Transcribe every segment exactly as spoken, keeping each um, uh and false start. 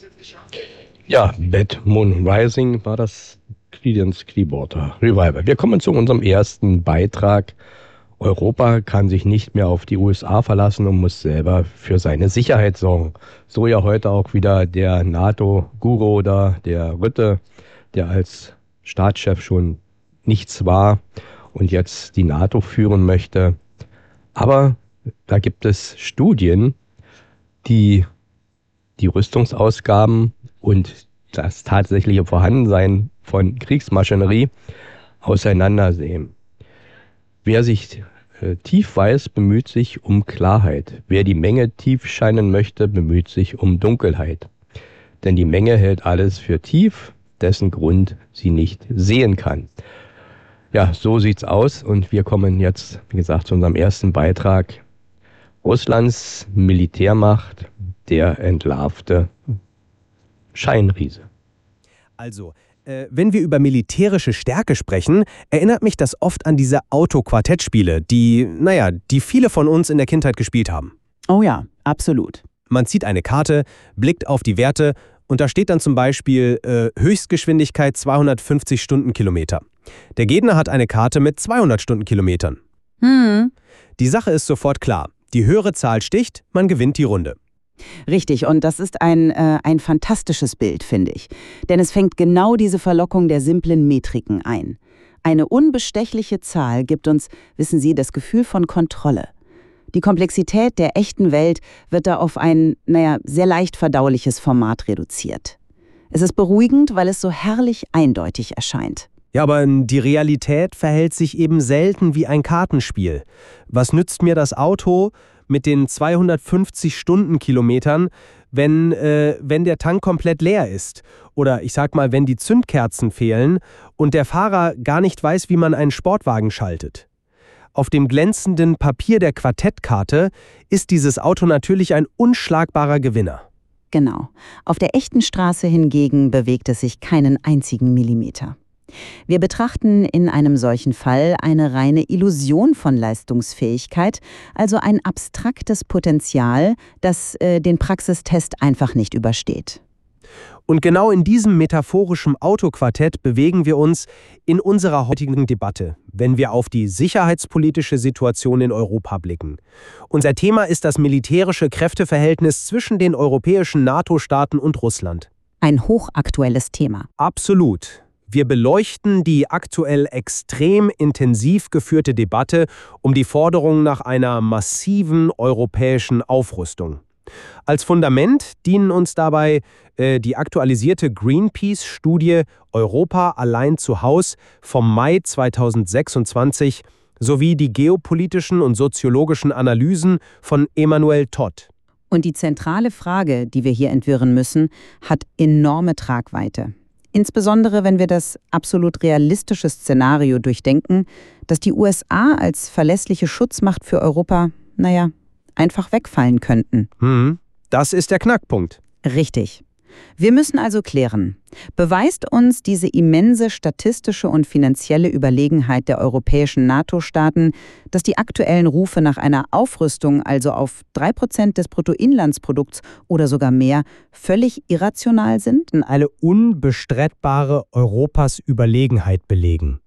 Ja, Bad Moon Rising war das Creedence Clearwater Revival. Wir kommen zu unserem ersten Beitrag. Europa kann sich nicht mehr auf die U S A verlassen und muss selber für seine Sicherheit sorgen. So ja heute auch wieder der NATO-Guru oder der Rutte, der als Staatschef schon nichts war und jetzt die NATO führen möchte. Aber da gibt es Studien, die die Rüstungsausgaben und das tatsächliche Vorhandensein von Kriegsmaschinerie auseinandersehen. Wer sich äh, tief weiß, bemüht sich um Klarheit. Wer die Menge tief scheinen möchte, bemüht sich um Dunkelheit. Denn die Menge hält alles für tief, dessen Grund sie nicht sehen kann. Ja, so sieht's aus und wir kommen jetzt, wie gesagt, zu unserem ersten Beitrag. Russlands Militärmacht, der entlarvte Scheinriese. Also, äh, wenn wir über militärische Stärke sprechen, erinnert mich das oft an diese Auto-Quartett-Spiele, die, naja, die viele von uns in der Kindheit gespielt haben. Oh ja, absolut. Man zieht eine Karte, blickt auf die Werte und da steht dann zum Beispiel äh, Höchstgeschwindigkeit zweihundertfünfzig Stundenkilometer. Der Gegner hat eine Karte mit zweihundert Stundenkilometern. Hm. Die Sache ist sofort klar. Die höhere Zahl sticht, man gewinnt die Runde. Richtig, und das ist ein, äh, ein fantastisches Bild, finde ich. Denn es fängt genau diese Verlockung der simplen Metriken ein. Eine unbestechliche Zahl gibt uns, wissen Sie, das Gefühl von Kontrolle. Die Komplexität der echten Welt wird da auf ein, naja, sehr leicht verdauliches Format reduziert. Es ist beruhigend, weil es so herrlich eindeutig erscheint. Ja, aber die Realität verhält sich eben selten wie ein Kartenspiel. Was nützt mir das Auto mit den zweihundertfünfzig Stundenkilometern, wenn, äh, wenn der Tank komplett leer ist? Oder ich sag mal, wenn die Zündkerzen fehlen und der Fahrer gar nicht weiß, wie man einen Sportwagen schaltet. Auf dem glänzenden Papier der Quartettkarte ist dieses Auto natürlich ein unschlagbarer Gewinner. Genau. Auf der echten Straße hingegen bewegt es sich keinen einzigen Millimeter. Wir betrachten in einem solchen Fall eine reine Illusion von Leistungsfähigkeit, also ein abstraktes Potenzial, das äh, den Praxistest einfach nicht übersteht. Und genau in diesem metaphorischen Autoquartett bewegen wir uns in unserer heutigen Debatte, wenn wir auf die sicherheitspolitische Situation in Europa blicken. Unser Thema ist das militärische Kräfteverhältnis zwischen den europäischen NATO-Staaten und Russland. Ein hochaktuelles Thema. Absolut. Wir beleuchten die aktuell extrem intensiv geführte Debatte um die Forderung nach einer massiven europäischen Aufrüstung. Als Fundament dienen uns dabei äh, die aktualisierte Greenpeace-Studie Europa allein zu Haus vom Mai zweitausendsechsundzwanzig sowie die geopolitischen und soziologischen Analysen von Emanuel Todd. Und die zentrale Frage, die wir hier entwirren müssen, hat enorme Tragweite. Insbesondere, wenn wir das absolut realistische Szenario durchdenken, dass die U S A als verlässliche Schutzmacht für Europa, naja, einfach wegfallen könnten. Hm, das ist der Knackpunkt. Richtig. Wir müssen also klären, beweist uns diese immense statistische und finanzielle Überlegenheit der europäischen NATO-Staaten, dass die aktuellen Rufe nach einer Aufrüstung, also auf drei Prozent des Bruttoinlandsprodukts oder sogar mehr, völlig irrational sind? Eine unbestreitbare Europas Überlegenheit belegen.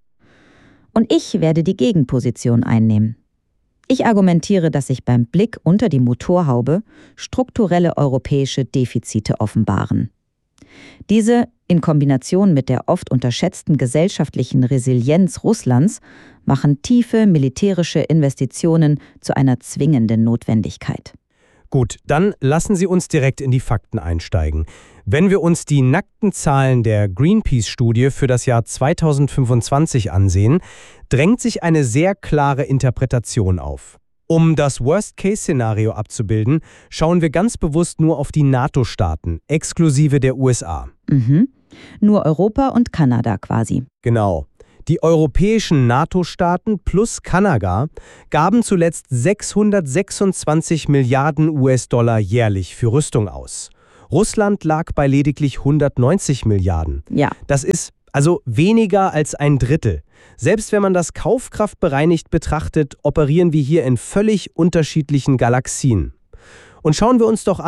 Und ich werde die Gegenposition einnehmen. Ich argumentiere, dass sich beim Blick unter die Motorhaube strukturelle europäische Defizite offenbaren. Diese in Kombination mit der oft unterschätzten gesellschaftlichen Resilienz Russlands machen tiefe militärische Investitionen zu einer zwingenden Notwendigkeit. Gut, dann lassen Sie uns direkt in die Fakten einsteigen. Wenn wir uns die nackten Zahlen der Greenpeace-Studie für das Jahr zweitausendfünfundzwanzig ansehen, drängt sich eine sehr klare Interpretation auf. Um das Worst-Case-Szenario abzubilden, schauen wir ganz bewusst nur auf die NATO-Staaten, exklusive der U S A. Mhm. Nur Europa und Kanada quasi. Genau. Die europäischen NATO-Staaten plus Kanada gaben zuletzt sechshundertsechsundzwanzig Milliarden U S-Dollar jährlich für Rüstung aus. Russland lag bei lediglich hundertneunzig Milliarden. Ja. Das ist also weniger als ein Drittel. Selbst wenn man das kaufkraftbereinigt betrachtet, operieren wir hier in völlig unterschiedlichen Galaxien. Und schauen wir uns doch an,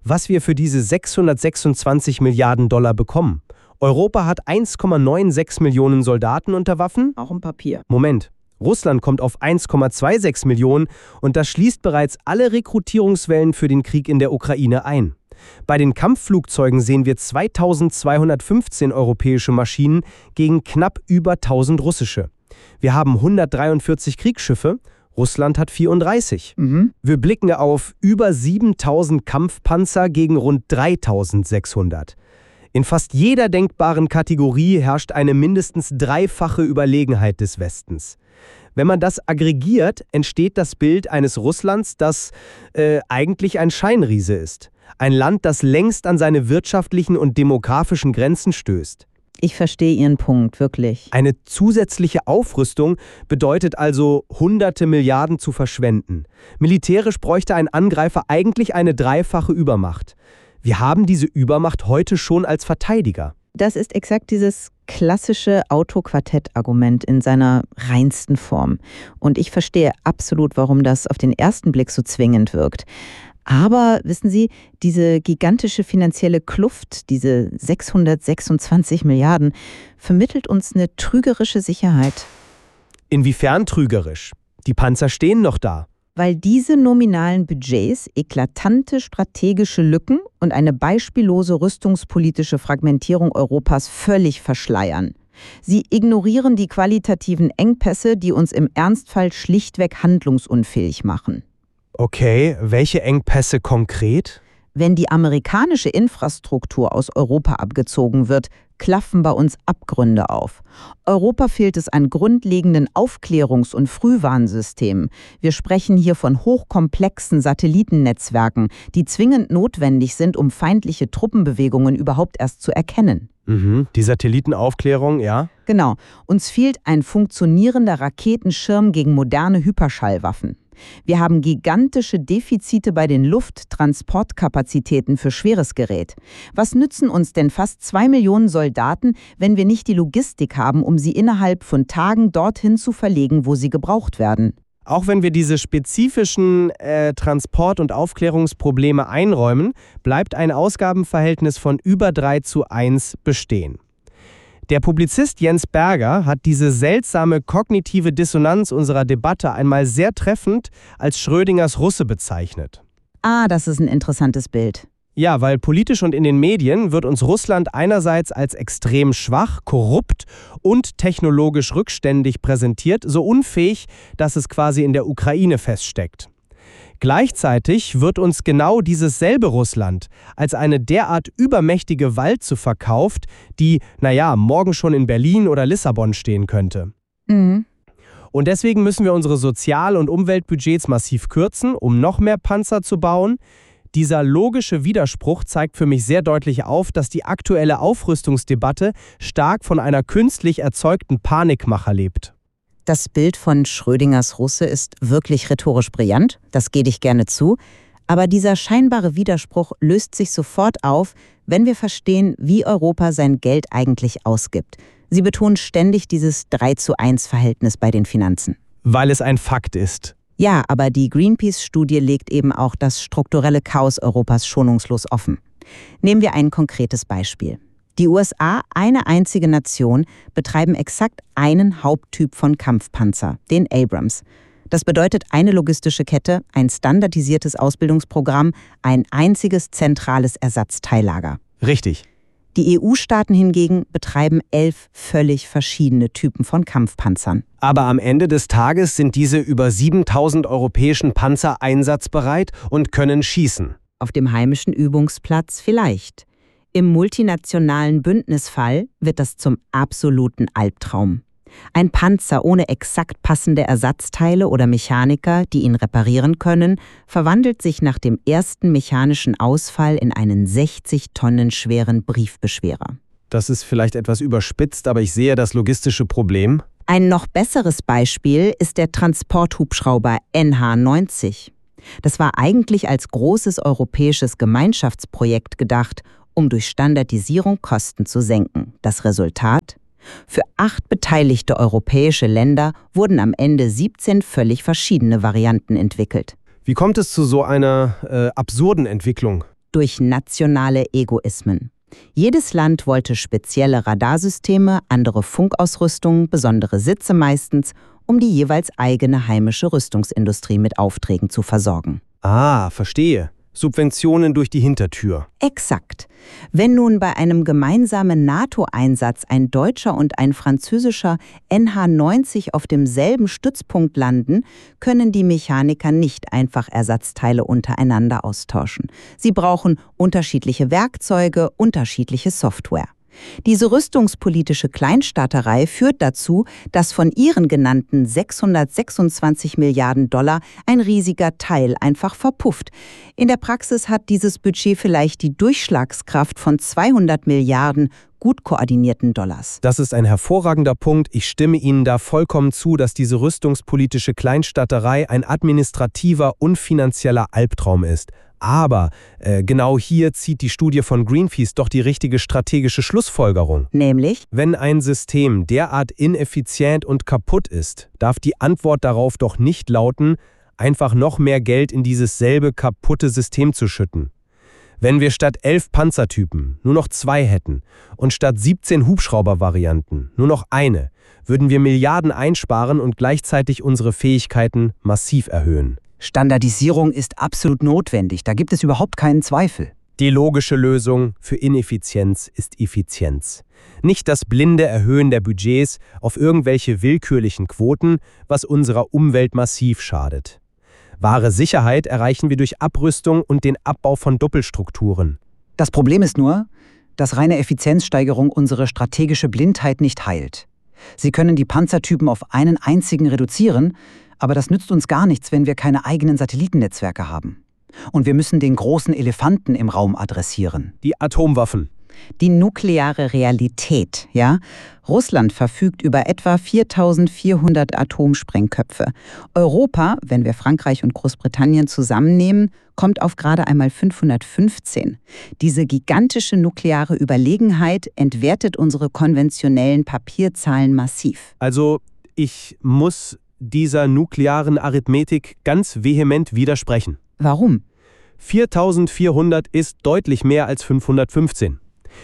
was wir für diese sechshundertsechsundzwanzig Milliarden Dollar bekommen. Europa hat eins Komma sechsundneunzig Millionen Soldaten unter Waffen. Auch im Papier. Moment. Russland kommt auf eins Komma sechsundzwanzig Millionen und das schließt bereits alle Rekrutierungswellen für den Krieg in der Ukraine ein. Bei den Kampfflugzeugen sehen wir zweitausendzweihundertfünfzehn europäische Maschinen gegen knapp über tausend russische. Wir haben hundertdreiundvierzig Kriegsschiffe, Russland hat vierunddreißig. Mhm. Wir blicken auf über siebentausend Kampfpanzer gegen rund dreitausendsechshundert. In fast jeder denkbaren Kategorie herrscht eine mindestens dreifache Überlegenheit des Westens. Wenn man das aggregiert, entsteht das Bild eines Russlands, das äh, eigentlich ein Scheinriese ist. Ein Land, das längst an seine wirtschaftlichen und demografischen Grenzen stößt. Ich verstehe Ihren Punkt, wirklich. Eine zusätzliche Aufrüstung bedeutet also, hunderte Milliarden zu verschwenden. Militärisch bräuchte ein Angreifer eigentlich eine dreifache Übermacht. Wir haben diese Übermacht heute schon als Verteidiger. Das ist exakt dieses klassische Autoquartett-Argument in seiner reinsten Form. Und ich verstehe absolut, warum das auf den ersten Blick so zwingend wirkt. Aber wissen Sie, diese gigantische finanzielle Kluft, diese sechshundertsechsundzwanzig Milliarden, vermittelt uns eine trügerische Sicherheit. Inwiefern trügerisch? Die Panzer stehen noch da. Weil diese nominalen Budgets eklatante strategische Lücken und eine beispiellose rüstungspolitische Fragmentierung Europas völlig verschleiern. Sie ignorieren die qualitativen Engpässe, die uns im Ernstfall schlichtweg handlungsunfähig machen. Okay, welche Engpässe konkret? Wenn die amerikanische Infrastruktur aus Europa abgezogen wird, klaffen bei uns Abgründe auf. Europa fehlt es an grundlegenden Aufklärungs- und Frühwarnsystemen. Wir sprechen hier von hochkomplexen Satellitennetzwerken, die zwingend notwendig sind, um feindliche Truppenbewegungen überhaupt erst zu erkennen. Mhm, die Satellitenaufklärung, ja? Genau. Uns fehlt ein funktionierender Raketenschirm gegen moderne Hyperschallwaffen. Wir haben gigantische Defizite bei den Lufttransportkapazitäten für schweres Gerät. Was nützen uns denn fast zwei Millionen Soldaten, wenn wir nicht die Logistik haben, um sie innerhalb von Tagen dorthin zu verlegen, wo sie gebraucht werden? Auch wenn wir diese spezifischen äh, Transport- und Aufklärungsprobleme einräumen, bleibt ein Ausgabenverhältnis von über drei zu eins bestehen. Der Publizist Jens Berger hat diese seltsame kognitive Dissonanz unserer Debatte einmal sehr treffend als Schrödingers Russe bezeichnet. Ah, das ist ein interessantes Bild. Ja, weil politisch und in den Medien wird uns Russland einerseits als extrem schwach, korrupt und technologisch rückständig präsentiert, so unfähig, dass es quasi in der Ukraine feststeckt. Gleichzeitig wird uns genau dieses selbe Russland als eine derart übermächtige Walze verkauft, die, naja, morgen schon in Berlin oder Lissabon stehen könnte. Mhm. Und deswegen müssen wir unsere Sozial- und Umweltbudgets massiv kürzen, um noch mehr Panzer zu bauen. Dieser logische Widerspruch zeigt für mich sehr deutlich auf, dass die aktuelle Aufrüstungsdebatte stark von einer künstlich erzeugten Panikmache lebt. Das Bild von Schrödingers Russe ist wirklich rhetorisch brillant, das gebe ich gerne zu. Aber dieser scheinbare Widerspruch löst sich sofort auf, wenn wir verstehen, wie Europa sein Geld eigentlich ausgibt. Sie betonen ständig dieses drei zu eins Verhältnis bei den Finanzen. Weil es ein Fakt ist. Ja, aber die Greenpeace-Studie legt eben auch das strukturelle Chaos Europas schonungslos offen. Nehmen wir ein konkretes Beispiel. Die U S A, eine einzige Nation, betreiben exakt einen Haupttyp von Kampfpanzer, den Abrams. Das bedeutet eine logistische Kette, ein standardisiertes Ausbildungsprogramm, ein einziges zentrales Ersatzteillager. Richtig. Die E U-Staaten hingegen betreiben elf völlig verschiedene Typen von Kampfpanzern. Aber am Ende des Tages sind diese über siebentausend europäischen Panzer einsatzbereit und können schießen. Auf dem heimischen Übungsplatz vielleicht. Im multinationalen Bündnisfall wird das zum absoluten Albtraum. Ein Panzer ohne exakt passende Ersatzteile oder Mechaniker, die ihn reparieren können, verwandelt sich nach dem ersten mechanischen Ausfall in einen sechzig Tonnen schweren Briefbeschwerer. Das ist vielleicht etwas überspitzt, aber ich sehe das logistische Problem. Ein noch besseres Beispiel ist der Transporthubschrauber N H neunzig. Das war eigentlich als großes europäisches Gemeinschaftsprojekt gedacht, um durch Standardisierung Kosten zu senken. Das Resultat? Für acht beteiligte europäische Länder wurden am Ende siebzehn völlig verschiedene Varianten entwickelt. Wie kommt es zu so einer äh, absurden Entwicklung? Durch nationale Egoismen. Jedes Land wollte spezielle Radarsysteme, andere Funkausrüstung, besondere Sitze meistens, um die jeweils eigene heimische Rüstungsindustrie mit Aufträgen zu versorgen. Ah, verstehe. Subventionen durch die Hintertür. Exakt. Wenn nun bei einem gemeinsamen NATO-Einsatz ein deutscher und ein französischer N H neunzig auf demselben Stützpunkt landen, können die Mechaniker nicht einfach Ersatzteile untereinander austauschen. Sie brauchen unterschiedliche Werkzeuge, unterschiedliche Software. Diese rüstungspolitische Kleinstaaterei führt dazu, dass von ihren genannten sechshundertsechsundzwanzig Milliarden Dollar ein riesiger Teil einfach verpufft. In der Praxis hat dieses Budget vielleicht die Durchschlagskraft von zweihundert Milliarden gut koordinierten Dollars. Das ist ein hervorragender Punkt. Ich stimme Ihnen da vollkommen zu, dass diese rüstungspolitische Kleinstaaterei ein administrativer und finanzieller Albtraum ist. Aber äh, genau hier zieht die Studie von Greenpeace doch die richtige strategische Schlussfolgerung. Nämlich? Wenn ein System derart ineffizient und kaputt ist, darf die Antwort darauf doch nicht lauten, einfach noch mehr Geld in dieses selbe kaputte System zu schütten. Wenn wir statt elf Panzertypen nur noch zwei hätten und statt siebzehn Hubschrauber-Varianten nur noch eine, würden wir Milliarden einsparen und gleichzeitig unsere Fähigkeiten massiv erhöhen. Standardisierung ist absolut notwendig, da gibt es überhaupt keinen Zweifel. Die logische Lösung für Ineffizienz ist Effizienz. Nicht das blinde Erhöhen der Budgets auf irgendwelche willkürlichen Quoten, was unserer Umwelt massiv schadet. Wahre Sicherheit erreichen wir durch Abrüstung und den Abbau von Doppelstrukturen. Das Problem ist nur, dass reine Effizienzsteigerung unsere strategische Blindheit nicht heilt. Sie können die Panzertypen auf einen einzigen reduzieren, aber das nützt uns gar nichts, wenn wir keine eigenen Satellitennetzwerke haben. Und wir müssen den großen Elefanten im Raum adressieren. Die Atomwaffen. Die nukleare Realität, ja? Russland verfügt über etwa viertausendvierhundert Atomsprengköpfe. Europa, wenn wir Frankreich und Großbritannien zusammennehmen, kommt auf gerade einmal fünfhundertfünfzehn. Diese gigantische nukleare Überlegenheit entwertet unsere konventionellen Papierzahlen massiv. Also, ich muss dieser nuklearen Arithmetik ganz vehement widersprechen. Warum? viertausendvierhundert ist deutlich mehr als fünfhundertfünfzehn.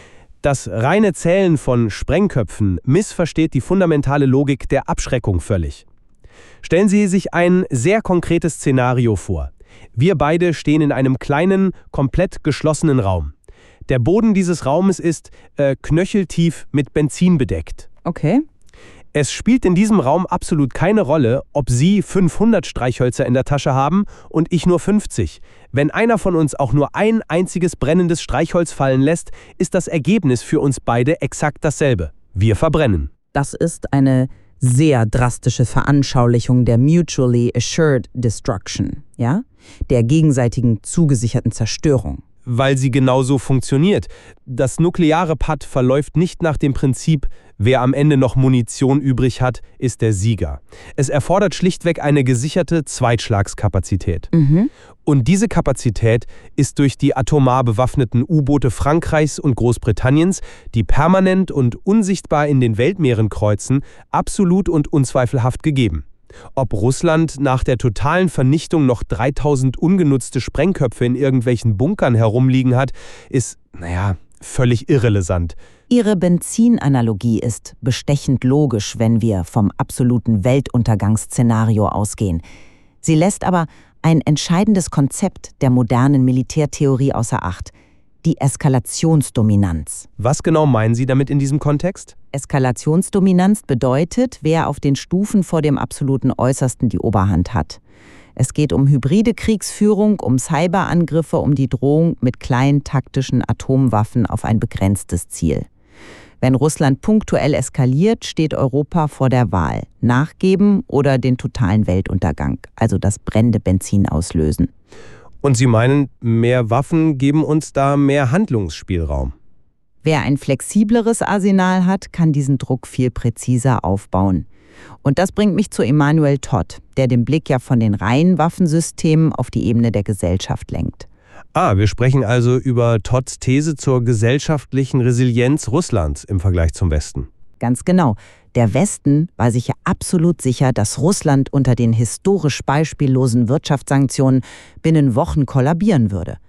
Das reine Zählen von Sprengköpfen missversteht die fundamentale Logik der Abschreckung völlig. Stellen Sie sich ein sehr konkretes Szenario vor. Wir beide stehen in einem kleinen, komplett geschlossenen Raum. Der Boden dieses Raumes ist äh, knöcheltief mit Benzin bedeckt. Okay. Es spielt in diesem Raum absolut keine Rolle, ob Sie fünfhundert Streichhölzer in der Tasche haben und ich nur fünfzig. Wenn einer von uns auch nur ein einziges brennendes Streichholz fallen lässt, ist das Ergebnis für uns beide exakt dasselbe. Wir verbrennen. Das ist eine sehr drastische Veranschaulichung der Mutually Assured Destruction, ja? Der gegenseitigen zugesicherten Zerstörung. Weil sie genauso funktioniert. Das nukleare Patt verläuft nicht nach dem Prinzip, wer am Ende noch Munition übrig hat, ist der Sieger. Es erfordert schlichtweg eine gesicherte Zweitschlagskapazität. Mhm. Und diese Kapazität ist durch die atomar bewaffneten U-Boote Frankreichs und Großbritanniens, die permanent und unsichtbar in den Weltmeeren kreuzen, absolut und unzweifelhaft gegeben. Ob Russland nach der totalen Vernichtung noch dreitausend ungenutzte Sprengköpfe in irgendwelchen Bunkern herumliegen hat, ist, naja, völlig irrelevant. Ihre Benzinanalogie ist bestechend logisch, wenn wir vom absoluten Weltuntergangsszenario ausgehen. Sie lässt aber ein entscheidendes Konzept der modernen Militärtheorie außer Acht: die Eskalationsdominanz. Was genau meinen Sie damit in diesem Kontext? Eskalationsdominanz bedeutet, wer auf den Stufen vor dem absoluten Äußersten die Oberhand hat. Es geht um hybride Kriegsführung, um Cyberangriffe, um die Drohung mit kleinen taktischen Atomwaffen auf ein begrenztes Ziel. Wenn Russland punktuell eskaliert, steht Europa vor der Wahl: nachgeben oder den totalen Weltuntergang, also das brennende Benzin auslösen. Und Sie meinen, mehr Waffen geben uns da mehr Handlungsspielraum? Wer ein flexibleres Arsenal hat, kann diesen Druck viel präziser aufbauen. Und das bringt mich zu Emanuel Todd, der den Blick ja von den reinen Waffensystemen auf die Ebene der Gesellschaft lenkt. Ah, wir sprechen also über Todds These zur gesellschaftlichen Resilienz Russlands im Vergleich zum Westen. Ganz genau. Der Westen war sich ja absolut sicher, dass Russland unter den historisch beispiellosen Wirtschaftssanktionen binnen Wochen kollabieren würde.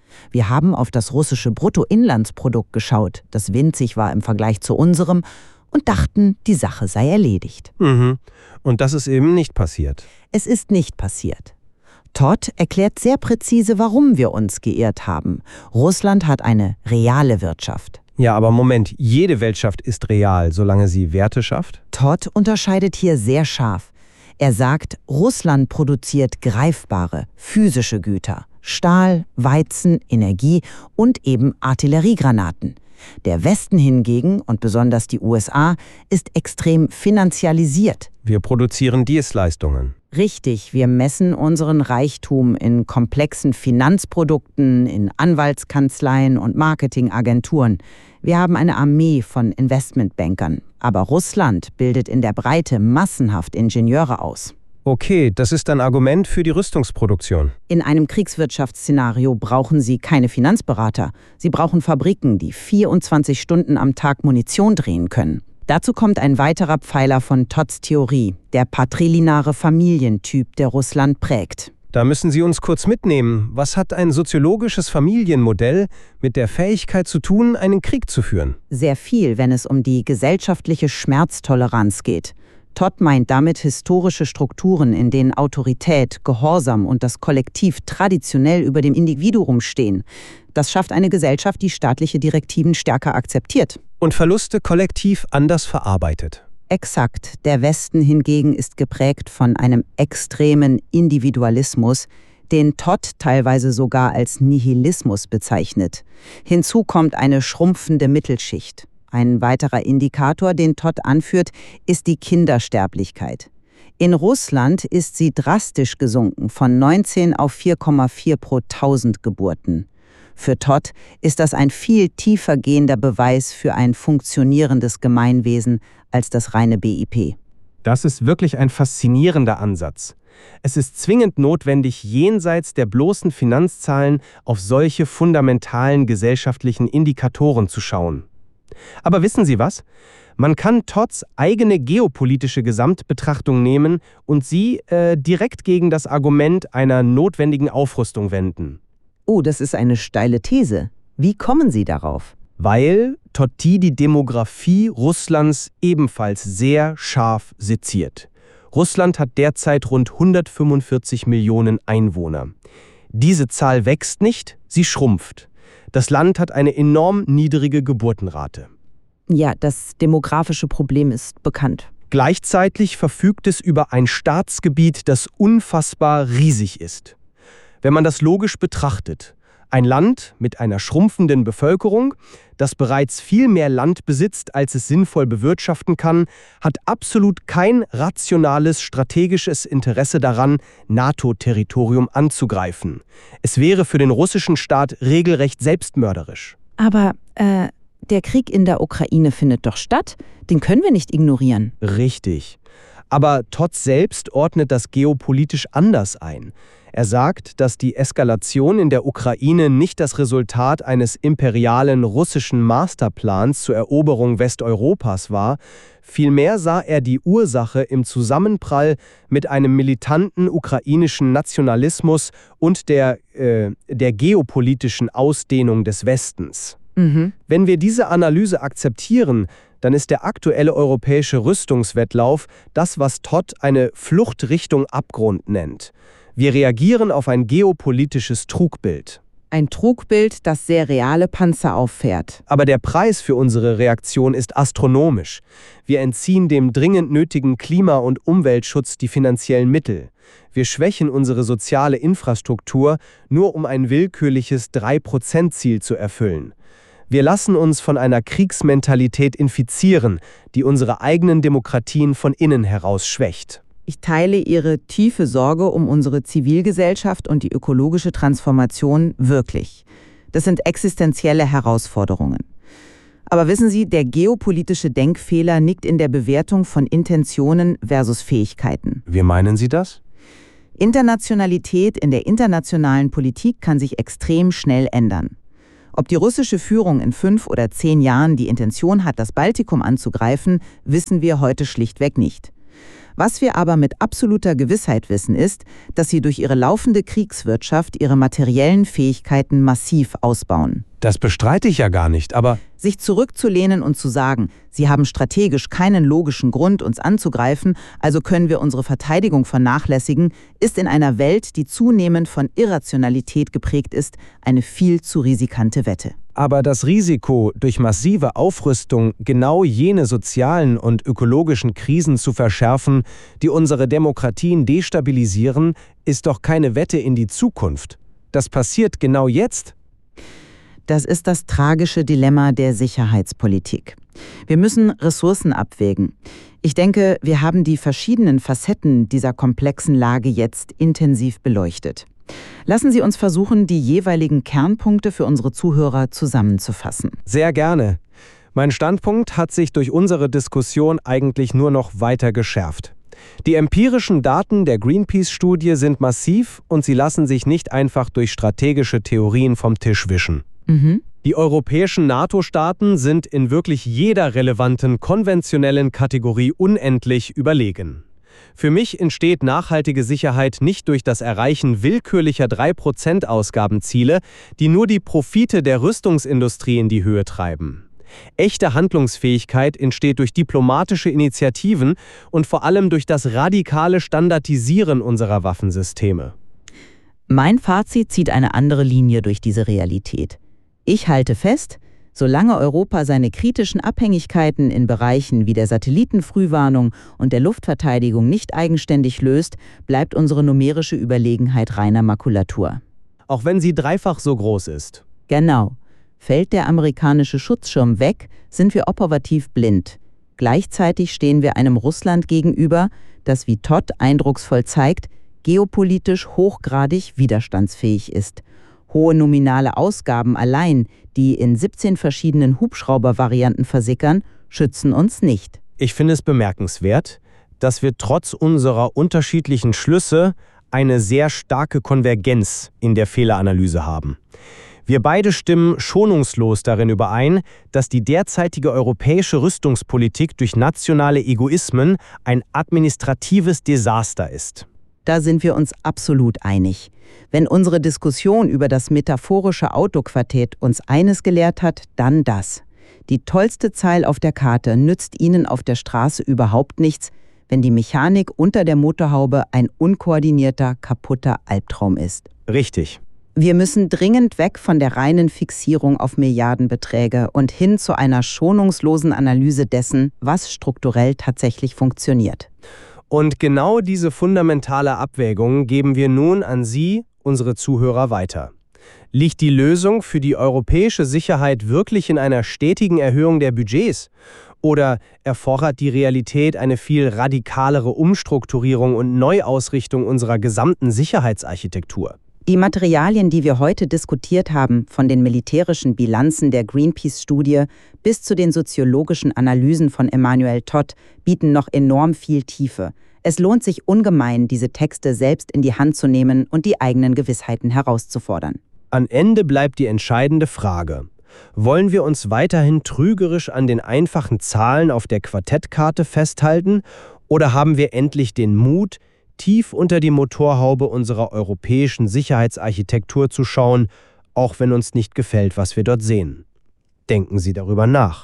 Wir haben auf das russische Bruttoinlandsprodukt geschaut, das winzig war im Vergleich zu unserem, und dachten, die Sache sei erledigt. Mhm. Und das ist eben nicht passiert. Es ist nicht passiert. Todd erklärt sehr präzise, warum wir uns geirrt haben. Russland hat eine reale Wirtschaft. Ja, aber Moment, jede Wirtschaft ist real, solange sie Werte schafft? Todd unterscheidet hier sehr scharf. Er sagt, Russland produziert greifbare, physische Güter. Stahl, Weizen, Energie und eben Artilleriegranaten. Der Westen hingegen, und besonders die U S A, ist extrem finanzialisiert. Wir produzieren Dienstleistungen. Richtig, wir messen unseren Reichtum in komplexen Finanzprodukten, in Anwaltskanzleien und Marketingagenturen. Wir haben eine Armee von Investmentbankern. Aber Russland bildet in der Breite massenhaft Ingenieure aus. Okay, das ist ein Argument für die Rüstungsproduktion. In einem Kriegswirtschaftsszenario brauchen Sie keine Finanzberater. Sie brauchen Fabriken, die vierundzwanzig Stunden am Tag Munition drehen können. Dazu kommt ein weiterer Pfeiler von Todds Theorie, der patrilineare Familientyp, der Russland prägt. Da müssen Sie uns kurz mitnehmen. Was hat ein soziologisches Familienmodell mit der Fähigkeit zu tun, einen Krieg zu führen? Sehr viel, wenn es um die gesellschaftliche Schmerztoleranz geht. Todd meint damit historische Strukturen, in denen Autorität, Gehorsam und das Kollektiv traditionell über dem Individuum stehen. Das schafft eine Gesellschaft, die staatliche Direktiven stärker akzeptiert. Und Verluste kollektiv anders verarbeitet. Exakt. Der Westen hingegen ist geprägt von einem extremen Individualismus, den Todd teilweise sogar als Nihilismus bezeichnet. Hinzu kommt eine schrumpfende Mittelschicht. Ein weiterer Indikator, den Todd anführt, ist die Kindersterblichkeit. In Russland ist sie drastisch gesunken, von neunzehn auf vier Komma vier pro tausend Geburten. Für Todd ist das ein viel tiefer gehender Beweis für ein funktionierendes Gemeinwesen als das reine B I P. Das ist wirklich ein faszinierender Ansatz. Es ist zwingend notwendig, jenseits der bloßen Finanzzahlen auf solche fundamentalen gesellschaftlichen Indikatoren zu schauen. Aber wissen Sie was? Man kann Todds eigene geopolitische Gesamtbetrachtung nehmen und sie äh, direkt gegen das Argument einer notwendigen Aufrüstung wenden. Oh, das ist eine steile These. Wie kommen Sie darauf? Weil Todd die Demografie Russlands ebenfalls sehr scharf seziert. Russland hat derzeit rund hundertfünfundvierzig Millionen Einwohner. Diese Zahl wächst nicht, sie schrumpft. Das Land hat eine enorm niedrige Geburtenrate. Ja, das demografische Problem ist bekannt. Gleichzeitig verfügt es über ein Staatsgebiet, das unfassbar riesig ist. Wenn man das logisch betrachtet, ein Land mit einer schrumpfenden Bevölkerung, das bereits viel mehr Land besitzt, als es sinnvoll bewirtschaften kann, hat absolut kein rationales strategisches Interesse daran, NATO-Territorium anzugreifen. Es wäre für den russischen Staat regelrecht selbstmörderisch. Aber äh, der Krieg in der Ukraine findet doch statt. Den können wir nicht ignorieren. Richtig. Aber Todd selbst ordnet das geopolitisch anders ein. Er sagt, dass die Eskalation in der Ukraine nicht das Resultat eines imperialen russischen Masterplans zur Eroberung Westeuropas war. Vielmehr sah er die Ursache im Zusammenprall mit einem militanten ukrainischen Nationalismus und der, äh, der geopolitischen Ausdehnung des Westens. Mhm. Wenn wir diese Analyse akzeptieren, dann ist der aktuelle europäische Rüstungswettlauf das, was Todd eine Flucht Richtung Abgrund nennt. Wir reagieren auf ein geopolitisches Trugbild. Ein Trugbild, das sehr reale Panzer auffährt. Aber der Preis für unsere Reaktion ist astronomisch. Wir entziehen dem dringend nötigen Klima- und Umweltschutz die finanziellen Mittel. Wir schwächen unsere soziale Infrastruktur, nur um ein willkürliches drei Prozent Ziel zu erfüllen. Wir lassen uns von einer Kriegsmentalität infizieren, die unsere eigenen Demokratien von innen heraus schwächt. Ich teile Ihre tiefe Sorge um unsere Zivilgesellschaft und die ökologische Transformation wirklich. Das sind existenzielle Herausforderungen. Aber wissen Sie, der geopolitische Denkfehler liegt in der Bewertung von Intentionen versus Fähigkeiten. Wie meinen Sie das? Internationalität in der internationalen Politik kann sich extrem schnell ändern. Ob die russische Führung in fünf oder zehn Jahren die Intention hat, das Baltikum anzugreifen, wissen wir heute schlichtweg nicht. Was wir aber mit absoluter Gewissheit wissen, ist, dass sie durch ihre laufende Kriegswirtschaft ihre materiellen Fähigkeiten massiv ausbauen. Das bestreite ich ja gar nicht, aber Sich zurückzulehnen und zu sagen, sie haben strategisch keinen logischen Grund, uns anzugreifen, also können wir unsere Verteidigung vernachlässigen, ist in einer Welt, die zunehmend von Irrationalität geprägt ist, eine viel zu riskante Wette. Aber das Risiko, durch massive Aufrüstung genau jene sozialen und ökologischen Krisen zu verschärfen, die unsere Demokratien destabilisieren, ist doch keine Wette in die Zukunft. Das passiert genau jetzt. Das ist das tragische Dilemma der Sicherheitspolitik. Wir müssen Ressourcen abwägen. Ich denke, wir haben die verschiedenen Facetten dieser komplexen Lage jetzt intensiv beleuchtet. Lassen Sie uns versuchen, die jeweiligen Kernpunkte für unsere Zuhörer zusammenzufassen. Sehr gerne. Mein Standpunkt hat sich durch unsere Diskussion eigentlich nur noch weiter geschärft. Die empirischen Daten der Greenpeace-Studie sind massiv und sie lassen sich nicht einfach durch strategische Theorien vom Tisch wischen. Mhm. Die europäischen NATO-Staaten sind in wirklich jeder relevanten konventionellen Kategorie unendlich überlegen. Für mich entsteht nachhaltige Sicherheit nicht durch das Erreichen willkürlicher drei Prozent Ausgabenziele, die nur die Profite der Rüstungsindustrie in die Höhe treiben. Echte Handlungsfähigkeit entsteht durch diplomatische Initiativen und vor allem durch das radikale Standardisieren unserer Waffensysteme. Mein Fazit zieht eine andere Linie durch diese Realität. Ich halte fest, solange Europa seine kritischen Abhängigkeiten in Bereichen wie der Satellitenfrühwarnung und der Luftverteidigung nicht eigenständig löst, bleibt unsere numerische Überlegenheit reiner Makulatur. Auch wenn sie dreifach so groß ist. Genau. Fällt der amerikanische Schutzschirm weg, sind wir operativ blind. Gleichzeitig stehen wir einem Russland gegenüber, das, wie Todd eindrucksvoll zeigt, geopolitisch hochgradig widerstandsfähig ist. Hohe nominale Ausgaben allein, die in siebzehn verschiedenen Hubschraubervarianten versickern, schützen uns nicht. Ich finde es bemerkenswert, dass wir trotz unserer unterschiedlichen Schlüsse eine sehr starke Konvergenz in der Fehleranalyse haben. Wir beide stimmen schonungslos darin überein, dass die derzeitige europäische Rüstungspolitik durch nationale Egoismen ein administratives Desaster ist. Da sind wir uns absolut einig. Wenn unsere Diskussion über das metaphorische Autoquartett uns eines gelehrt hat, dann das. Die tollste Zahl auf der Karte nützt Ihnen auf der Straße überhaupt nichts, wenn die Mechanik unter der Motorhaube ein unkoordinierter, kaputter Albtraum ist. Richtig. Wir müssen dringend weg von der reinen Fixierung auf Milliardenbeträge und hin zu einer schonungslosen Analyse dessen, was strukturell tatsächlich funktioniert. Und genau diese fundamentale Abwägung geben wir nun an Sie, unsere Zuhörer, weiter. Liegt die Lösung für die europäische Sicherheit wirklich in einer stetigen Erhöhung der Budgets? Oder erfordert die Realität eine viel radikalere Umstrukturierung und Neuausrichtung unserer gesamten Sicherheitsarchitektur? Die Materialien, die wir heute diskutiert haben, von den militärischen Bilanzen der Greenpeace-Studie bis zu den soziologischen Analysen von Emmanuel Todd, bieten noch enorm viel Tiefe. Es lohnt sich ungemein, diese Texte selbst in die Hand zu nehmen und die eigenen Gewissheiten herauszufordern. Am Ende bleibt die entscheidende Frage: Wollen wir uns weiterhin trügerisch an den einfachen Zahlen auf der Quartettkarte festhalten oder haben wir endlich den Mut, tief unter die Motorhaube unserer europäischen Sicherheitsarchitektur zu schauen, auch wenn uns nicht gefällt, was wir dort sehen? Denken Sie darüber nach.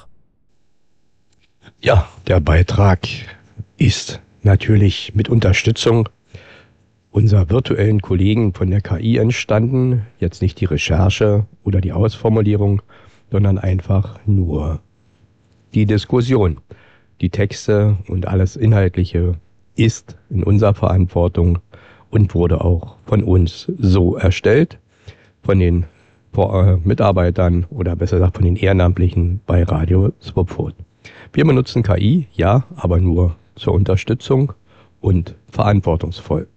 Ja, der Beitrag ist natürlich mit Unterstützung unserer virtuellen Kollegen von der K I entstanden. Jetzt nicht die Recherche oder die Ausformulierung, sondern einfach nur die Diskussion. Die Texte und alles Inhaltliche ist in unserer Verantwortung und wurde auch von uns so erstellt, von den Mitarbeitern oder besser gesagt von den Ehrenamtlichen bei Radio Swapvote. Wir benutzen K I, ja, aber nur zur Unterstützung und verantwortungsvoll.